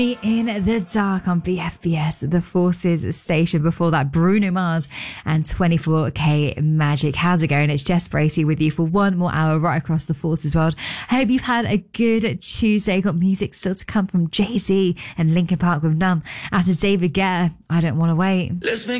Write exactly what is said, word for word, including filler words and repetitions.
In the Dark on B F B S, the Forces station. Before that, Bruno Mars and twenty-four K Magic. How's it going? It's Jess Bracey with you for one more hour right across the Forces world. I hope you've had a good Tuesday. Got music still to come from Jay-Z and Linkin Park with Numb. After David Guetta, I Don't Want to Wait. Let's make